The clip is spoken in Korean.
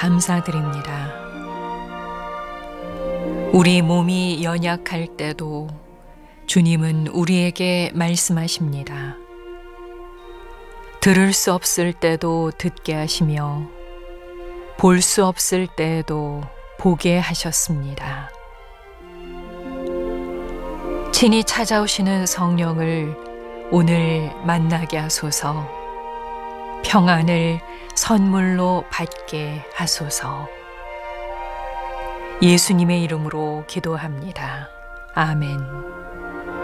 감사드립니다. 우리 몸이 연약할 때도 주님은 우리에게 말씀하십니다. 들을 수 없을 때도 듣게 하시며 볼 수 없을 때에도 보게 하셨습니다. 친히 찾아오시는 성령을 오늘 만나게 하소서. 평안을 선물로 받게 하소서. 예수님의 이름으로 기도합니다. 아멘.